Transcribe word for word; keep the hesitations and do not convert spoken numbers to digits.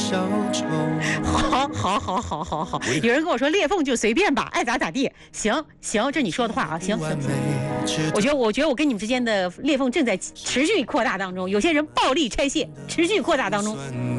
好好好好好好，有人跟我说裂缝就随便吧，爱咋咋地。行行，这你说的话啊，行行行。我觉得我觉得我跟你们之间的裂缝正在持续扩大当中，有些人暴力拆卸，持续扩大当中。